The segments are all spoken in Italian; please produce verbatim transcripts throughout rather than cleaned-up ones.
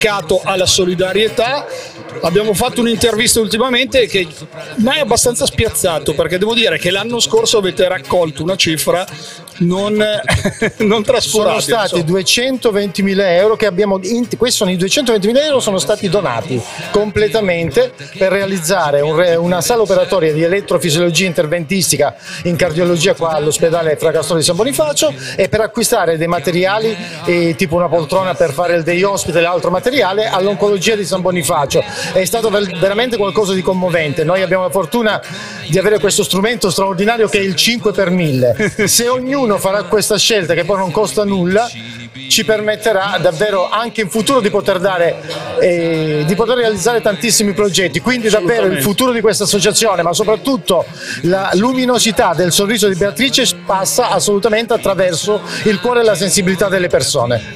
alla solidarietà. Abbiamo fatto un'intervista ultimamente che mi ha abbastanza spiazzato, perché devo dire che l'anno scorso avete raccolto una cifra non, non trascurabile. Sono stati duecentoventimila euro che abbiamo, questi sono i duecentoventimila euro sono stati donati completamente per realizzare un, una sala operatoria di elettrofisiologia interventistica in cardiologia qua all'ospedale Fra Castoro di San Bonifacio, e per acquistare dei materiali eh, tipo una poltrona per fare il day hospital e altro materiale all'oncologia di San Bonifacio. È stato veramente qualcosa di commovente. Noi abbiamo la fortuna di avere questo strumento straordinario che è il cinque per mille. Se ognuno farà questa scelta, che poi non costa nulla, ci permetterà davvero anche in futuro di poter dare eh, di poter realizzare tantissimi progetti. Quindi davvero il futuro di questa associazione, ma soprattutto la luminosità del sorriso di Beatrice, passa assolutamente attraverso il cuore e la sensibilità delle persone.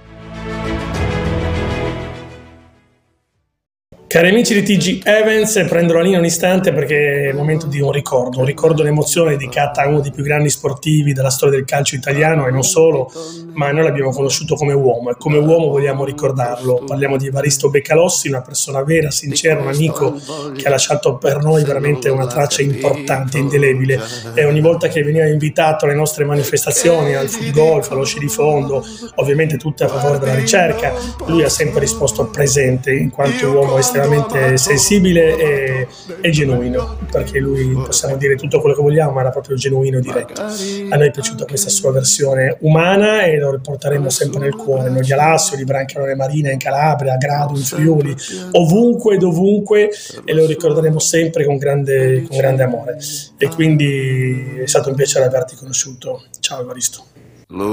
Cari amici di T G Events, prendo la linea un istante perché è il momento di un ricordo, un ricordo, un'emozione dedicata a uno dei più grandi sportivi della storia del calcio italiano e non solo, ma noi l'abbiamo conosciuto come uomo e come uomo vogliamo ricordarlo. Parliamo di Evaristo Beccalossi, una persona vera, sincera, un amico che ha lasciato per noi veramente una traccia importante, indelebile, e ogni volta che veniva invitato alle nostre manifestazioni, al foot golf, allo sci di fondo, ovviamente tutte a favore della ricerca, lui ha sempre risposto presente in quanto uomo estremamente sensibile e, e genuino, perché lui, possiamo dire tutto quello che vogliamo, ma era proprio genuino e diretto. A noi è piaciuta questa sua versione umana e lo riporteremo sempre nel cuore, noi di Alassio, di Brancalone Marina in Calabria, a Grado, in Friuli, ovunque e dovunque, e lo ricorderemo sempre con grande, con grande amore. E quindi è stato un piacere averti conosciuto. Ciao Evaristo.